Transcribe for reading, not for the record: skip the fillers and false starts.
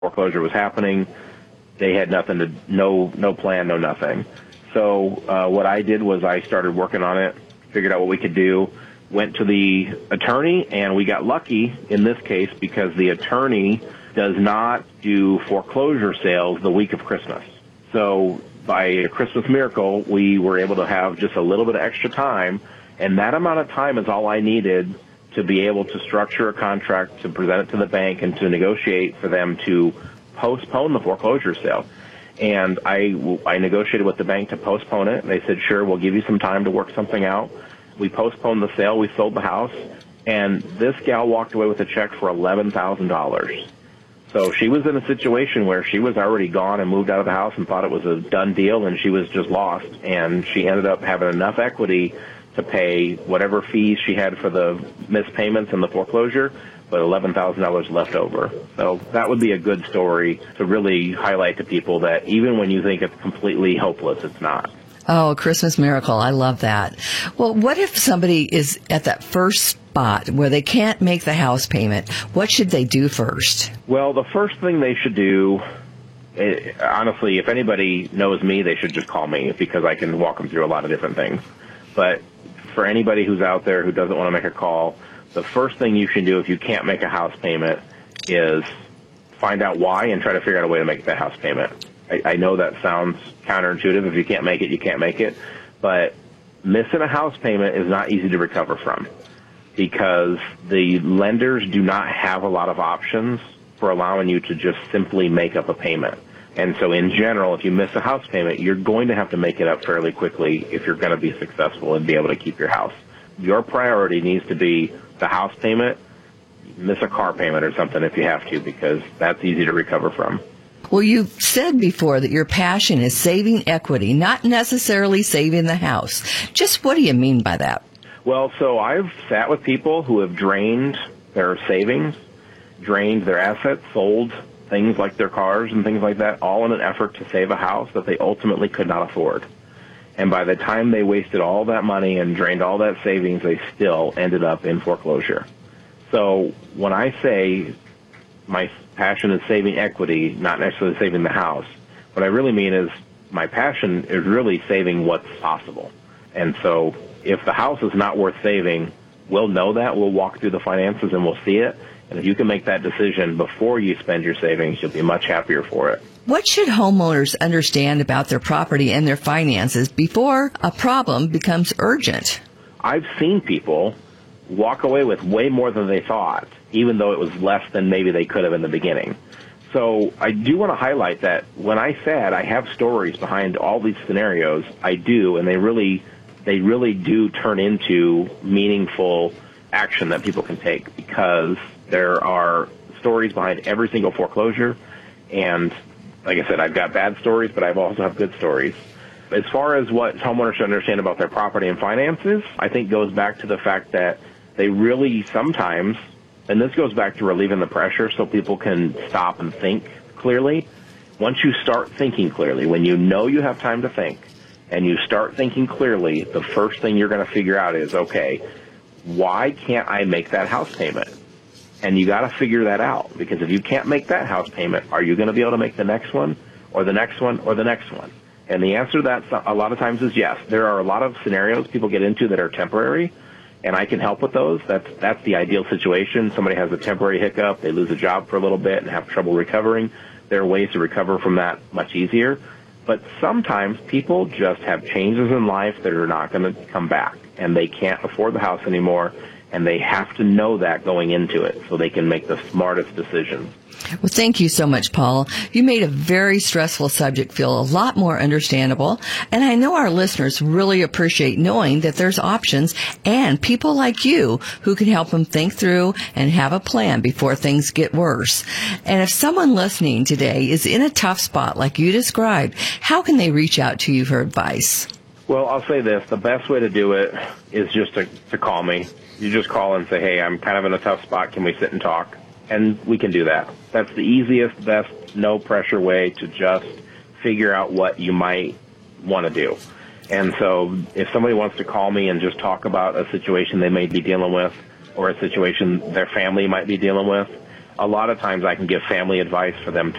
foreclosure was happening. They had no plan, no nothing. So what I did was I started working on it, figured out what we could do, went to the attorney, and we got lucky in this case because the attorney does not do foreclosure sales the week of Christmas. So by a Christmas miracle, we were able to have just a little bit of extra time, and that amount of time is all I needed to be able to structure a contract, to present it to the bank, and to negotiate for them to postpone the foreclosure sale. And I negotiated with the bank to postpone it. They said, sure, we'll give you some time to work something out. We postponed the sale. We sold the house. And this gal walked away with a check for $11,000. So she was in a situation where she was already gone and moved out of the house and thought it was a done deal, and she was just lost. And she ended up having enough equity to pay whatever fees she had for the missed payments and the foreclosure, but $11,000 left over. So that would be a good story to really highlight to people that even when you think it's completely hopeless, it's not. Oh, Christmas miracle. I love that. Well, what if somebody is at that first spot where they can't make the house payment? What should they do first? Well, the first thing they should do, honestly, if anybody knows me, they should just call me because I can walk them through a lot of different things. But for anybody who's out there who doesn't want to make a call, the first thing you should do if you can't make a house payment is find out why and try to figure out a way to make that house payment. I know that sounds counterintuitive. If you can't make it, you can't make it. But missing a house payment is not easy to recover from because the lenders do not have a lot of options for allowing you to just simply make up a payment. And so in general, if you miss a house payment, you're going to have to make it up fairly quickly if you're going to be successful and be able to keep your house. Your priority needs to be the house payment. Miss a car payment or something if you have to, because that's easy to recover from. Well, you said before that your passion is saving equity, not necessarily saving the house. Just what do you mean by that? Well, so I've sat with people who have drained their savings, drained their assets, sold things like their cars and things like that, all in an effort to save a house that they ultimately could not afford. And by the time they wasted all that money and drained all that savings, they still ended up in foreclosure. So when I say my passion is saving equity, not necessarily saving the house, what I really mean is my passion is really saving what's possible. And so if the house is not worth saving, we'll know that. We'll walk through the finances and we'll see it. And if you can make that decision before you spend your savings, you'll be much happier for it. What should homeowners understand about their property and their finances before a problem becomes urgent? I've seen people walk away with way more than they thought, even though it was less than maybe they could have in the beginning. So I do want to highlight that when I said I have stories behind all these scenarios, I do, and they really do turn into meaningful action that people can take because there are stories behind every single foreclosure. And like I said, I've got bad stories, but I also have good stories. As far as what homeowners should understand about their property and finances, I think goes back to the fact that they really sometimes, and this goes back to relieving the pressure so people can stop and think clearly. Once you start thinking clearly, when you know you have time to think, and you start thinking clearly, the first thing you're going to figure out is, okay, why can't I make that house payment? And you got to figure that out, because if you can't make that house payment, are you going to be able to make the next one, or the next one, or the next one? And the answer to that a lot of times is yes. There are a lot of scenarios people get into that are temporary, and I can help with those. That's the ideal situation. Somebody has a temporary hiccup, they lose a job for a little bit and have trouble recovering. There are ways to recover from that much easier. But sometimes people just have changes in life that are not going to come back, and they can't afford the house anymore, and they have to know that going into it so they can make the smartest decisions. Well, thank you so much, Paul. You made a very stressful subject feel a lot more understandable, and I know our listeners really appreciate knowing that there's options and people like you who can help them think through and have a plan before things get worse. And if someone listening today is in a tough spot like you described, how can they reach out to you for advice? Well, I'll say this. The best way to do it is just to call me. You just call and say, hey, I'm kind of in a tough spot. Can we sit and talk? And we can do that. That's the easiest, best, no-pressure way to just figure out what you might want to do. And so if somebody wants to call me and just talk about a situation they may be dealing with or a situation their family might be dealing with, a lot of times I can give family advice for them